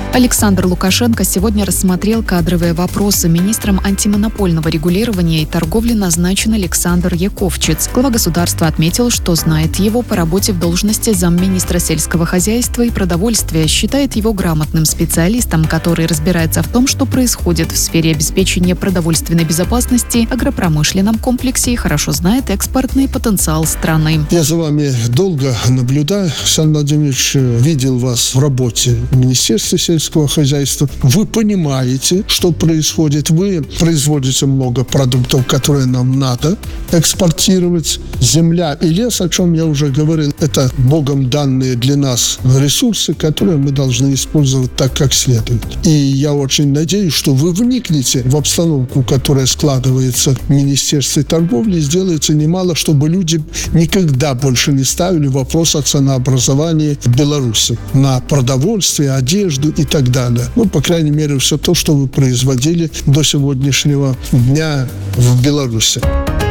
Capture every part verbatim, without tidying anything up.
Александр Лукашенко сегодня рассмотрел кадровые вопросы. Министром антимонопольного регулирования и торговли назначен Александр Яковчиц. Глава государства отметил, что знает его по работе в должности замминистра сельского хозяйства и продовольствия, считает его грамотным специалистом, который разбирается в том, что происходит в сфере обеспечения продовольственной безопасности, агропромышленном комплексе и хорошо знает экспортный потенциал страны. Я за вами долго наблюдаю. Александр Владимирович, видел вас в работе в Министерстве сельского хозяйства. Вы понимаете, что происходит. Вы производите много продуктов, которые нам надо экспортировать. Земля и лес, о чем я уже говорил, это Богом данные для нас ресурсы, которые мы должны использовать так, как следует. И я очень надеюсь, что вы вникнете в обстановку, которая складывается в Министерстве торговли, и сделаете немало, чтобы люди никогда больше не ставили вопрос о ценообразовании в Беларуси на продовольствие, одежду и так далее. Ну, по крайней мере, все то, что вы производили до сегодняшнего дня в Беларуси.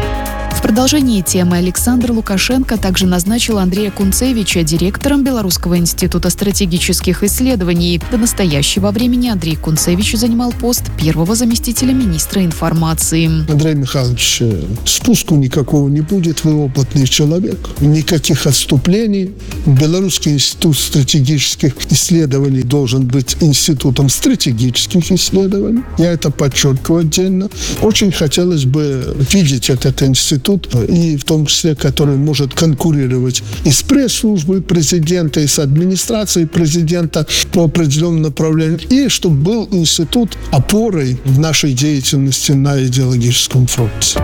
В продолжении темы Александр Лукашенко также назначил Андрея Кунцевича директором Белорусского института стратегических исследований. До настоящего времени Андрей Кунцевич занимал пост первого заместителя министра информации. Андрей Михайлович, спуску никакого не будет, вы опытный человек. Никаких отступлений. Белорусский институт стратегических исследований должен быть институтом стратегических исследований. Я это подчеркиваю отдельно. Очень хотелось бы видеть этот институт, и в том числе, который может конкурировать и с пресс-службой президента, и с администрацией президента по определенному направлению, и чтобы был институт опорой в нашей деятельности на идеологическом фронте.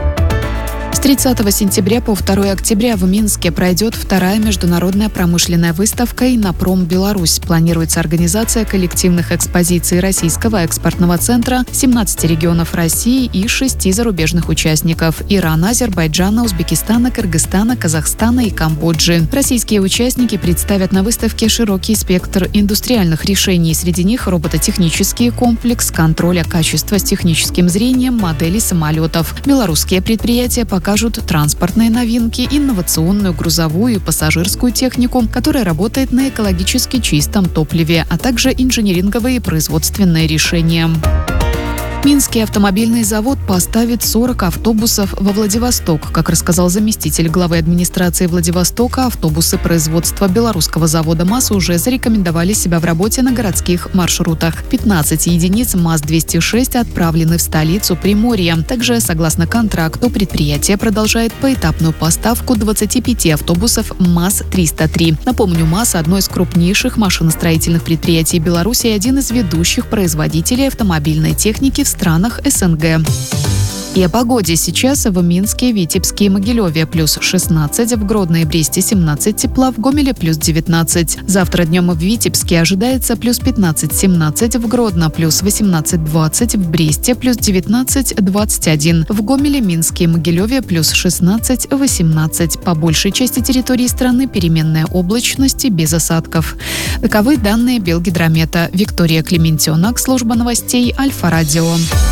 С тридцатого сентября по второе октября в Минске пройдет вторая международная промышленная выставка «Иннопром Беларусь». Планируется организация коллективных экспозиций Российского экспортного центра, семнадцати регионов России и шести зарубежных участников – Ирана, Азербайджана, Узбекистана, Кыргызстана, Казахстана и Камбоджи. Российские участники представят на выставке широкий спектр индустриальных решений. Среди них робототехнический комплекс, контроля качества с техническим зрением, модели самолетов. Белорусские предприятия покажут транспортные новинки, инновационную грузовую и пассажирскую технику, которая работает на экологически чистом топливе, а также инжиниринговые и производственные решения. Минский автомобильный завод поставит сорок автобусов во Владивосток. Как рассказал заместитель главы администрации Владивостока, автобусы производства белорусского завода МАЗ уже зарекомендовали себя в работе на городских маршрутах. пятнадцать единиц МАЗ двести шесть отправлены в столицу Приморья. Также, согласно контракту, предприятие продолжает поэтапную поставку двадцати пяти автобусов МАЗ триста три. Напомню, МАЗ – одно из крупнейших машиностроительных предприятий Беларуси и один из ведущих производителей автомобильной техники в странах СНГ. И о погоде. Сейчас в Минске, Витебске и Могилеве плюс шестнадцать, в Гродно и Бресте семнадцать тепла, в Гомеле плюс девятнадцать. Завтра днем в Витебске ожидается плюс пятнадцать-семнадцать, в Гродно плюс восемнадцать-двадцать, в Бресте плюс девятнадцать-двадцать один, в Гомеле, Минске и Могилеве плюс шестнадцать-восемнадцать. По большей части территории страны переменная облачность и без осадков. Таковы данные Белгидромета. Виктория Клементьонок, служба новостей Альфа-Радио.